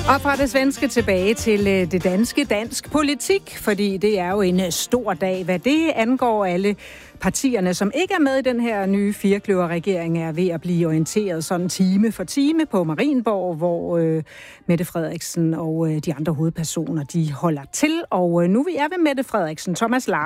Og fra det svenske tilbage til det danske, dansk politik, fordi det er jo en stor dag, hvad det angår. Alle partierne, som ikke er med i den her nye firekløverregering, er ved at blive orienteret sådan time for time på Marienborg, hvor Mette Frederiksen og de andre hovedpersoner, de holder til. Og nu er vi ved Mette Frederiksen. Thomas Larsen